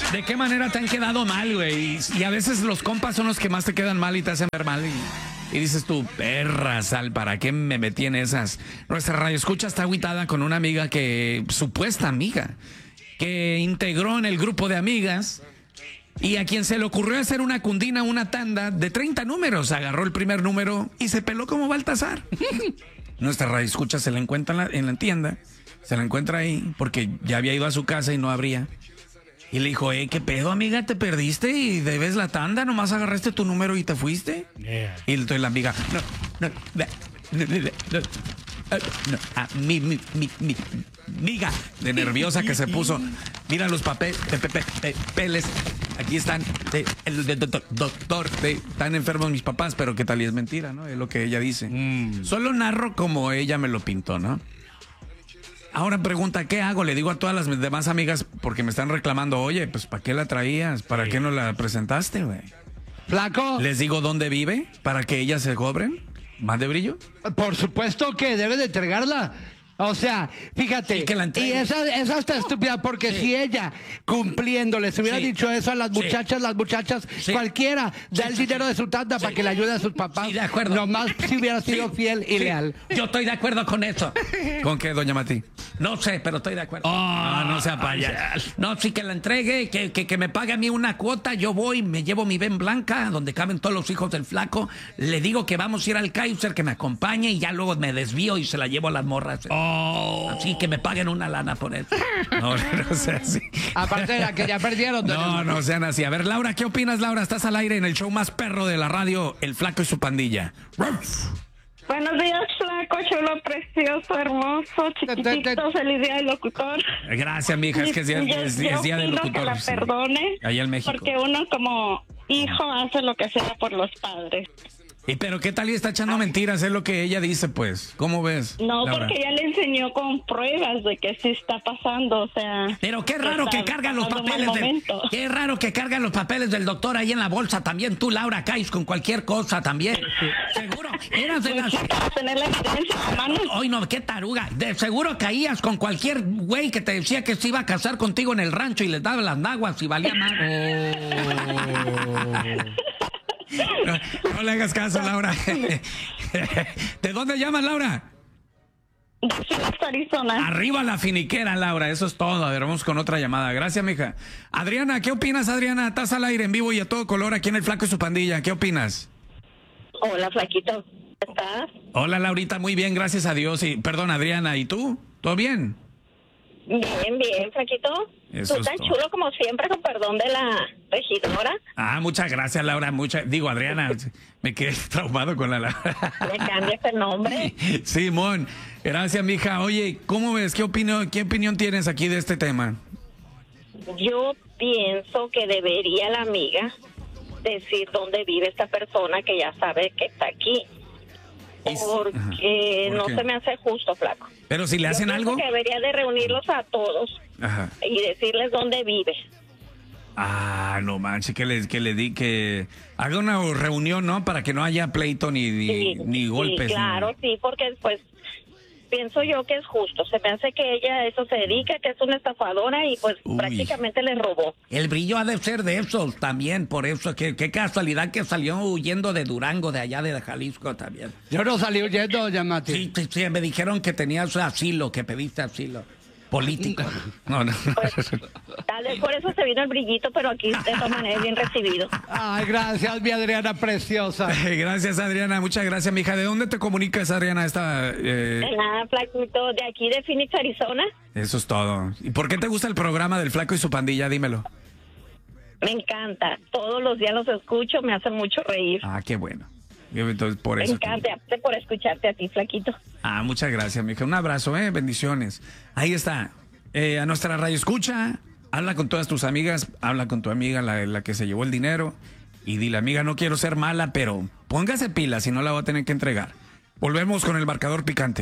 ¿De qué manera te han quedado mal, güey? Y a veces los compas son los que más te quedan mal y te hacen ver mal. Y dices tú, perra sal, ¿para qué me metí en esas? Nuestra radioescucha está agüitada con una amiga supuesta amiga, que integró en el grupo de amigas y a quien se le ocurrió hacer una cundina, una tanda de 30 números. Agarró el primer número y se peló como Baltasar. Nuestra radioescucha se la encuentra en la tienda, se la encuentra ahí porque ya había ido a su casa y no abría. Y le dijo, ¿qué pedo, amiga? ¿Te perdiste y debes la tanda? ¿Nomás agarraste tu número y te fuiste? Yeah. Y entonces la amiga, amiga, de nerviosa que se puso. Mira los papeles, aquí están, el doctor, están enfermos mis papás, pero qué tal y es mentira, ¿no? Es lo que ella dice. Solo narro como ella me lo pintó, ¿no? Ahora pregunta, ¿qué hago? Le digo a todas las demás amigas, porque me están reclamando, oye, pues ¿para qué la traías? ¿Para qué no la presentaste, güey? Flaco. Les digo dónde vive, para que ellas se cobren más de brillo. Por supuesto que debe de entregarla. O sea, fíjate, y esa está estúpida, porque si ella, cumpliendo, les hubiera dicho eso a las muchachas, cualquiera da el dinero de su tanda para que le ayude a sus papás. Sí, de acuerdo. Nomás si hubiera sido fiel y leal. Yo estoy de acuerdo con eso. ¿Con qué, doña Mati? No sé, pero estoy de acuerdo. No sea payaso. No, sí que la entregue, que me pague a mí una cuota, yo voy, me llevo mi Ben Blanca, donde caben todos los hijos del flaco, le digo que vamos a ir al Kaiser, que me acompañe y ya luego me desvío y se la llevo a las morras. Así que me paguen una lana por eso. No sea así. Aparte de la que ya perdieron. No sean así. A ver, Laura, ¿qué opinas, Laura? Estás al aire en el show más perro de la radio, El Flaco y su pandilla. Buenos días, flaco, chulo, precioso, hermoso, chiquitito, feliz día del locutor. Gracias, mija, es que es día del locutor. Que la perdone, allá en México. Porque uno como hijo hace lo que sea por los padres. ¿Y pero qué tal y está echando mentiras? Es lo que ella dice, pues. ¿Cómo ves? No, Laura? Porque ella le enseñó con pruebas de que sí está pasando, o sea... Pero qué raro que cargan los papeles Qué raro que cargan los papeles del doctor ahí en la bolsa también. Tú, Laura, caes con cualquier cosa también. Seguro. Eras de las... tener la evidencia, hermano. Ay, no, qué taruga. De seguro caías con cualquier güey que te decía que se iba a casar contigo en el rancho y les daba las naguas y valía más. No le hagas caso, Laura. ¿De dónde llamas, Laura? De Phoenix, Arizona. Arriba la finiquera, Laura. Eso es todo. A ver, vamos con otra llamada. Gracias, mija. Adriana, ¿qué opinas, Adriana? Estás al aire en vivo y a todo color aquí en El Flaco y su pandilla. ¿Qué opinas? Hola, flaquito. ¿Cómo estás? Hola, Laurita. Muy bien, gracias a Dios. Y perdón, Adriana. ¿Y tú? ¿Todo bien? Bien, flaquito. Eso tú tan chulo como siempre, con perdón de la regidora. Muchas gracias, Laura. Digo, Adriana, me quedé traumado con la Laura. ¿Le cambias el nombre? Simón, gracias, mija. Oye, ¿cómo ves? ¿Qué opinión tienes aquí de este tema? Yo pienso que debería la amiga decir dónde vive esta persona que ya sabe que está aquí. Porque no se me hace justo, flaco. Pero si le hacen algo, que debería de reunirlos a todos y decirles dónde vive. No manches, que haga una reunión, ¿no? Para que no haya pleito ni golpes. Sí, claro, sí, porque después pienso yo que es justo. Se me hace que ella a eso se dedica, que es una estafadora y pues prácticamente le robó. El brillo ha de ser de esos también, por eso. Qué casualidad que salió huyendo de Durango, de allá de Jalisco también. Yo no salí huyendo, Yamati. Sí, me dijeron que tenías asilo, que pediste asilo. Político. No. Pues, tal vez por eso se vino el brillito, pero aquí de todas maneras bien recibido. Ay, gracias, mi Adriana preciosa. Gracias, Adriana. Muchas gracias, mija. ¿De dónde te comunicas, Adriana? De nada, flaquito, de aquí de Phoenix, Arizona. Eso es todo. ¿Y por qué te gusta el programa del Flaco y su pandilla? Dímelo. Me encanta. Todos los días los escucho, me hace mucho reír. Qué bueno. Entonces, por eso. Me encanta, por escucharte a ti, flaquito. Muchas gracias, mija. Un abrazo, bendiciones. Ahí está. A nuestra radio escucha, habla con todas tus amigas, habla con tu amiga, la que se llevó el dinero, y dile, amiga, no quiero ser mala, pero póngase pila, si no la voy a tener que entregar. Volvemos con el marcador picante.